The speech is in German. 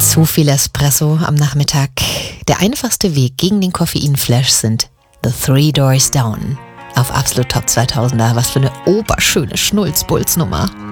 Zu viel Espresso am Nachmittag. Der einfachste Weg gegen den Koffeinflash sind The Three Doors Down auf Absolut Top 2000er. Was für eine oberschöne Schnulzbulznummer.